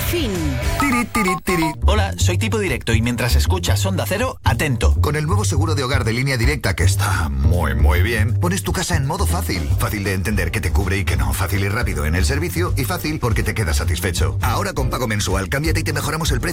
fin. Tiri, tiri, tiri. Hola, soy Tipo Directo y mientras escuchas Onda Cero, atento. Con el nuevo seguro de hogar de Línea Directa, que está muy bien, pones tu casa en modo fácil. Fácil de entender que te cubre y que no. Fácil y rápido en el servicio y fácil porque te quedas satisfecho. Ahora con pago mensual, cámbiate y te mejoramos el precio